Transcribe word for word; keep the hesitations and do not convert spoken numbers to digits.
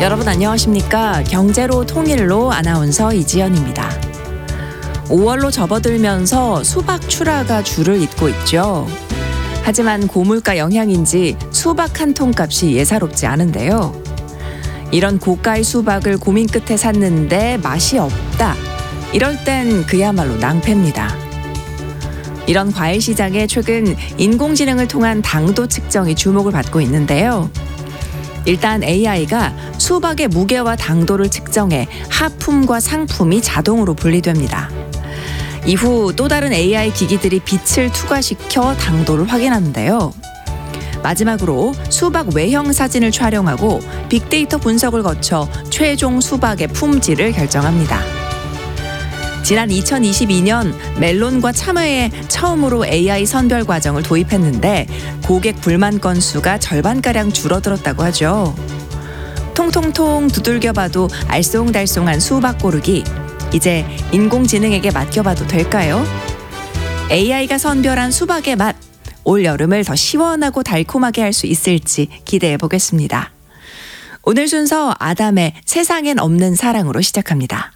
여러분 안녕하십니까? 경제로 통일로 아나운서 이지연입니다. 오월로 접어들면서 수박 출하가 줄을 잇고 있죠. 하지만 고물가 영향인지 수박 한 통값이 예사롭지 않은데요. 이런 고가의 수박을 고민 끝에 샀는데 맛이 없다. 이럴 땐 그야말로 낭패입니다. 이런 과일 시장에 최근 인공지능을 통한 당도 측정이 주목을 받고 있는데요. 일단 에이아이가 수박의 무게와 당도를 측정해 하품과 상품이 자동으로 분리됩니다. 이후 또 다른 에이아이 기기들이 빛을 투과시켜 당도를 확인하는데요. 마지막으로 수박 외형 사진을 촬영하고 빅데이터 분석을 거쳐 최종 수박의 품질을 결정합니다. 지난 이천이십이 년 멜론과 참외에 처음으로 에이아이 선별 과정을 도입했는데 고객 불만 건수가 절반가량 줄어들었다고 하죠. 통통통 두들겨봐도 알쏭달쏭한 수박 고르기, 이제 인공지능에게 맡겨봐도 될까요? 에이아이가 선별한 수박의 맛, 올 여름을 더 시원하고 달콤하게 할 수 있을지 기대해 보겠습니다. 오늘 순서 아담의 세상엔 없는 사랑으로 시작합니다.